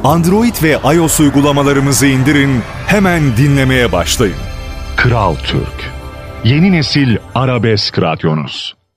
Android ve iOS uygulamalarımızı indirin, hemen dinlemeye başlayın. Kral Türk. Yeni nesil arabesk radyonuz.